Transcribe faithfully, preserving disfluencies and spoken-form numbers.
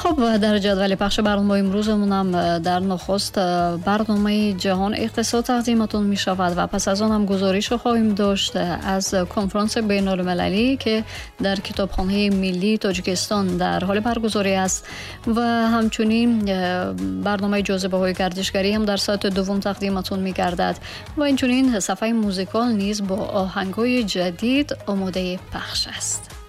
خب در جدول پخش برنامه امروزمون هم در نخست برنامه جهان اقتصاد تقدیمتون می شود و پس از آن هم گزارش رو خواهیم داشت از کنفرانس بین المللی که در کتابخانه ملی تاجیکستان در حال برگزاری است و همچنین برنامه جاذبه های گردشگری هم در ساعت دوم تقدیمتون می گردد و اینچنین صفحه موزیکال نیز با آهنگ‌های جدید آماده پخش است.